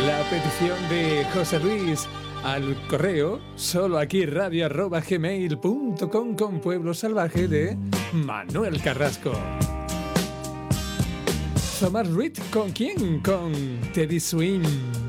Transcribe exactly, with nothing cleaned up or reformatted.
La petición de José Luis al correo solo aquí radio arroba gmail punto com con Pueblo Salvaje de Manuel Carrasco. Thomas Reid, ¿con quién? Con Teddy Swing.